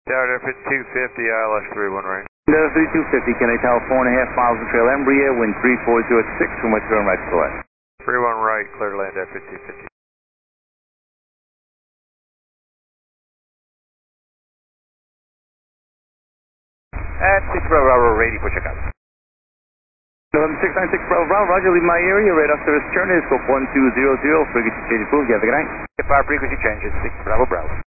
Tower Airfield 250, ILS 31 right. Delta 3250, can I tell 4.5 miles of trail Embraer, wind 3406, from what's going right to the west. 31 right, clear to land Airfield 250. At 6 Bravo, ready for checkout. 696 Bravo, roger, leave my area, right after this turn is scope 1200, frigate change approved, you have a good night. Fire frequency changes, 6 Bravo.